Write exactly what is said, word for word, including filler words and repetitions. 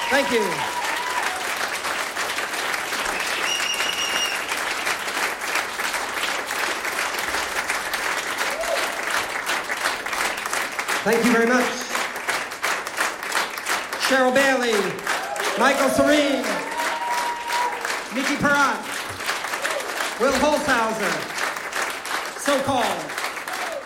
Thank you. Thank you very much. Cheryl Bailey, Michael Serene, Nikki Perrott, Will Holzhauser, So Called.